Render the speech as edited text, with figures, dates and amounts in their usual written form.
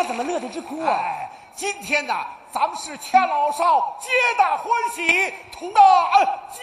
家怎么乐得直哭啊？ 今天呢，咱们是钱老少皆大欢喜，同的结